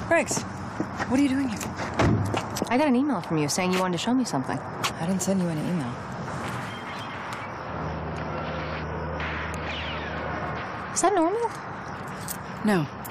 Briggs, what are you doing here? I got an email from you saying you wanted to show me something. I didn't send you any email. Is that normal? No,